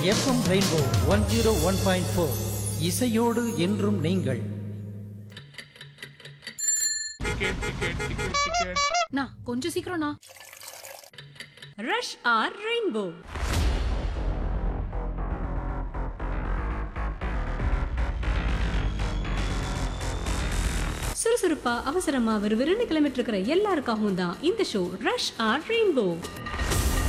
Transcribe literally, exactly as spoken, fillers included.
FM rainbow one zero one point four இசையோடு என்றும் நீங்கள். நா கொஞ்சம் சீக்கிரம்ண்ணா. Rush R rainbow. சுறுசுறுப்பா அவசரமா விறுவிறுன்னு கிளம்பிட்டு இருக்கிற எல்லாருக்காகவும் தான் இந்த ஷோ ரஷ் ஆர் ரெயின்போ.